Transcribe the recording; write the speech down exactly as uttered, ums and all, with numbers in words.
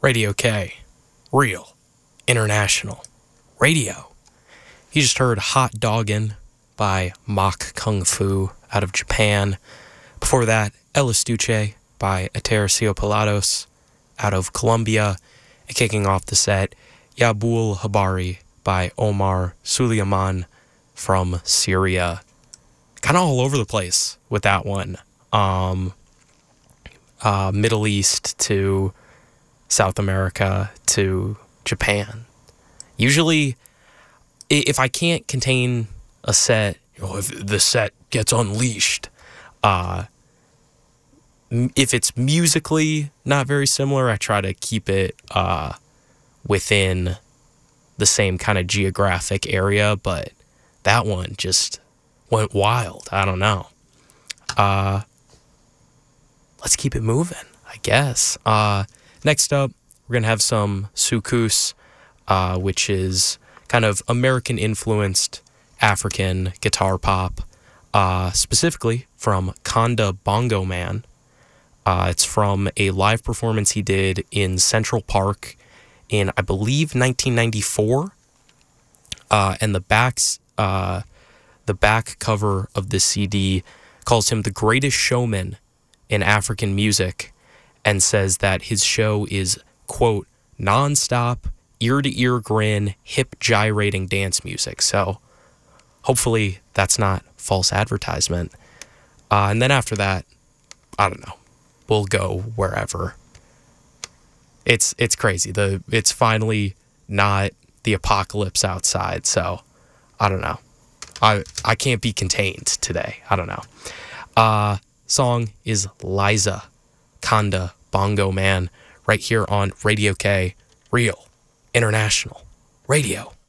Radio K, real, international, radio. You just heard Hot Doggin' by Mach Kung Fu out of Japan. Before that, El Estuche by Atercio Pilatos out of Colombia. And kicking off the set, Yabul Habari by Omar Suleiman from Syria. Kind of all over the place with that one. Um, uh, Middle East to South America to Japan. Usually, if I can't contain a set, you know, if the set gets unleashed, uh, if it's musically not very similar, I try to keep it uh, within the same kind of geographic area, but that one just went wild. I don't know. Uh, let's keep it moving, I guess. Uh, next up, we're going to have some soukous, uh, which is kind of American-influenced African guitar pop, uh, specifically from Kanda Bongo Man. Uh, it's from a live performance he did in Central Park in, I believe, nineteen ninety-four. Uh, and the backs, uh, the back cover of this C D calls him the greatest showman in African music and says that his show is, quote, non-stop, ear-to-ear grin, hip gyrating dance music. So hopefully that's not false advertisement. Uh, and then after that, I don't know, we'll go wherever. It's it's crazy. The it's finally not the apocalypse outside, so I don't know. I I can't be contained today. I don't know. Uh, song is Liza, Kanda Bongo Man, right here on Radio K, real, international radio.